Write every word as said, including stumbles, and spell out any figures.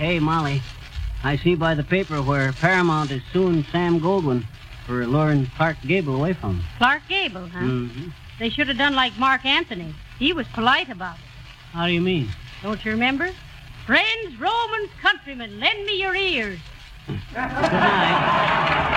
Hey, Molly, I see by the paper where Paramount is suing Sam Goldwyn for luring Clark Gable away from him. Clark Gable, huh? Mm-hmm. They should have done like Mark Anthony. He was polite about it. How do you mean? Don't you remember? Friends, Romans, countrymen, lend me your ears. Good night.